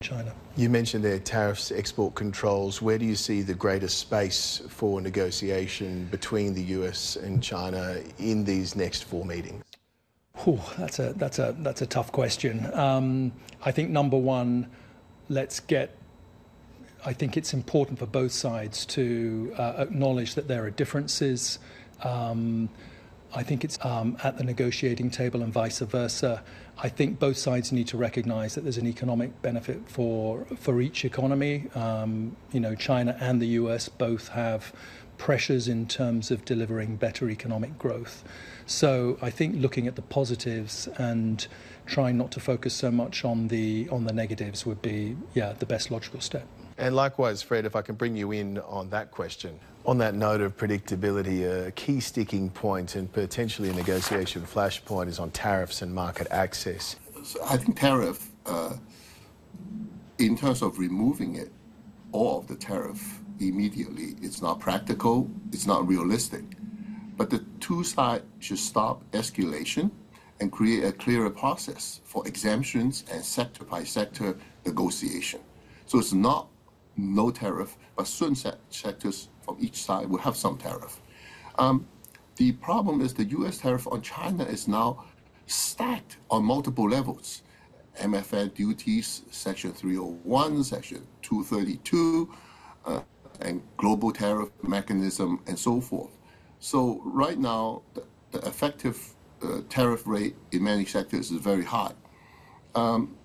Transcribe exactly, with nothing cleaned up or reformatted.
China. You mentioned there tariffs, export controls. Where do you see the greatest space for negotiation between the U S and China in these next four meetings? Whew, that's a that's a that's a tough question. Um, I think number one, let's get. I think it's important for both sides to uh, acknowledge that there are differences. Um, I think it's um, at the negotiating table and vice versa. I think both sides need to recognize that there's an economic benefit for for each economy. Um, you know, China and the U S both have pressures in terms of delivering better economic growth. So I think looking at the positives and trying not to focus so much on the on the negatives would be, yeah, the best logical step. And likewise, Fred, if I can bring you in on that question. On that note of predictability, a key sticking point and potentially a negotiation flashpoint is on tariffs and market access. I think tariff, uh, in terms of removing it, all of the tariff immediately, it's not practical, it's not realistic. But the two sides should stop escalation and create a clearer process for exemptions and sector by sector negotiation. So it's not no tariff, but certain sectors from each side will have some tariff. Um, the problem is the U S tariff on China is now stacked on multiple levels. M F N duties, Section three oh one, Section two thirty-two, uh, and global tariff mechanism, and so forth. So right now, the, the effective uh, tariff rate in many sectors is very high. Um,